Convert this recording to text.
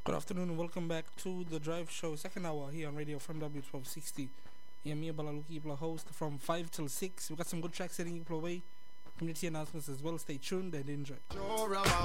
Good afternoon and welcome back to the Drive Show, second hour here on Radio from W1260. Yeah, me, Balaluki, the host from 5 till 6. We've got some good tracks heading people away. Community announcements as well. Stay tuned and enjoy.